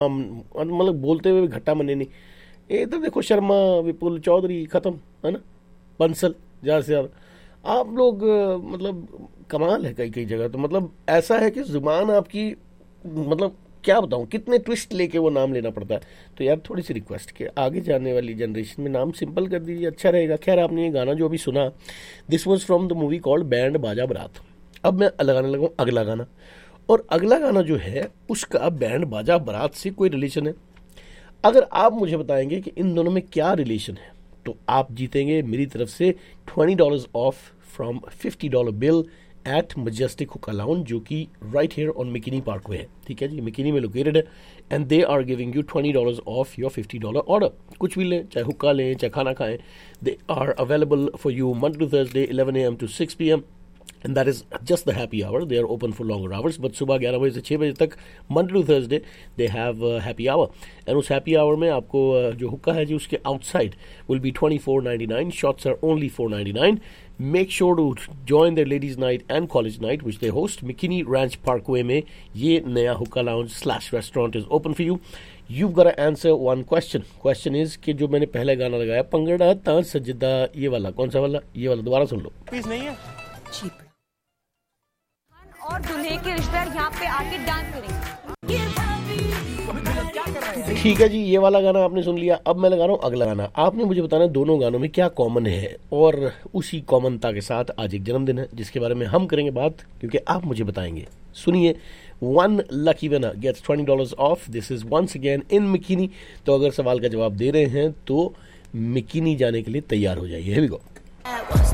मतलब बोलते हुए भी घट्टा मने नहीं। ये इधर देखो, शर्मा, विपुल चौधरी, खत्म, है ना, बंसल, ज़्यादा से ज़्यादा। आप लोग मतलब कमाल है कई कई जगह तो, मतलब ऐसा है कि जुबान आपकी, मतलब क्या बताऊं, कितने ट्विस्ट लेके वो नाम लेना पड़ता है। तो यार थोड़ी सी रिक्वेस्ट कि आगे जाने वाली जनरेशन में नाम सिंपल कर दीजिए, अच्छा रहेगा। खैर, आपने ये गाना जो अभी सुना, this was from the movie called band बाजा बारात। अब मैं लगाने लगा हूँ अगला गाना, और अगला गाना जो है उसका बैंड बाजा बारात से कोई रिलेशन है। अगर आप मुझे बताएंगे कि इन दोनों में क्या रिलेशन है, तो आप जीतेंगे मेरी तरफ से $20 of from $50 bill eight majestic हुक्का लाउंज, जो कि राइट हेयर ऑन मिकिनी पार्कवे है। ठीक है जी, मिकिनी में लोकेटेड है, and they are giving you $20 of your $50 order. कुछ भी लें, चाहे हुक्का लें, चाहे खाना खाएं, they are available for you Monday to Thursday 11 AM to 6 PM, and that is just the happy hour. They are open for longer hours, but सुबह 11 बजे से 6 बजे तक Monday to Thursday they have happy hour, and उस happy hour में आपको जो हुक्का है जी उसके outside will be $24.99. shots are only $4.99. make sure to join their ladies night and college night which they host McKinney Ranch Parkway में। ये नया हुक्का lounge / restaurant is open for you. You've got to answer one question is कि जो मैंने पहले गाना लगाया, पंगड़ा ता सजदा, ये वाला कौन सा वाला, ये वाला दोबारा सुन लो। प्लीज नहीं है चीप और दूल्हे के रिश्तेदार यहाँ पे आके डांस करेंगे। ठीक है जी, ये वाला गाना आपने सुन लिया। अब मैं लगा रहा हूँ अगला गाना। आपने मुझे बताना है दोनों गानों में क्या कॉमन है, और उसी कॉमनता के साथ आज एक जन्मदिन है जिसके बारे में हम करेंगे बात, क्योंकि आप मुझे बताएंगे। सुनिए, one lucky winner gets $20 of. This is once again in मिकिनी। तो अगर सवाल का जवाब दे रहे हैं तो मिकिनी जाने के लिए तैयार हो जाइए। Here we go.